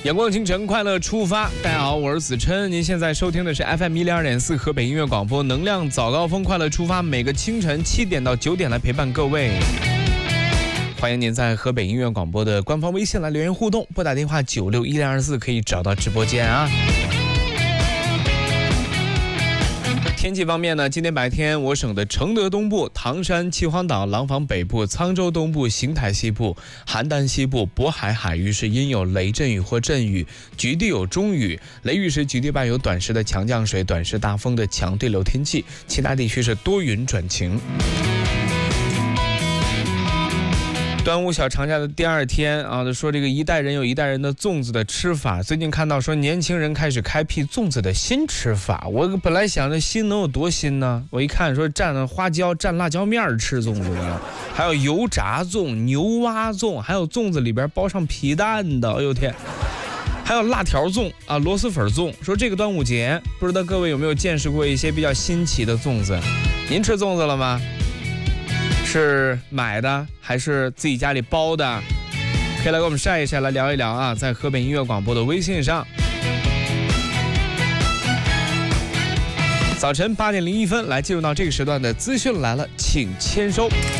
阳光清晨，快乐出发。大家好，我是子琛。您现在收听的是 FM102.4河北音乐广播能量早高峰快乐出发，每个清晨7点到9点来陪伴各位。欢迎您在河北音乐广播的官方微信来留言互动，拨打电话961024可以找到直播间啊。天气方面呢，今天白天我省的承德东部、唐山、秦皇岛、廊坊北部、沧州东部、邢台西部、邯郸西部、渤海海域是阴有雷阵雨或阵雨，局地有中雨，雷雨时局地伴有短时的强降水、短时大风的强对流天气，其他地区是多云转晴。端午小长假的第2天啊，说这个一代人有一代人的粽子的吃法。最近看到说年轻人开始开辟粽子的新吃法，我本来想着新能有多新呢？我一看说蘸花椒、蘸辣椒面吃粽子呢，还有油炸粽、牛蛙粽，还有粽子里边包上皮蛋的，哎呦天！还有辣条粽啊，螺蛳粉粽。说这个端午节，不知道各位有没有见识过一些比较新奇的粽子？您吃粽子了吗？是买的还是自己家里包的？可以来给我们晒一晒，来聊一聊啊，在河北音乐广播的微信上。早晨8点01分，来进入到这个时段的资讯来了，请签收。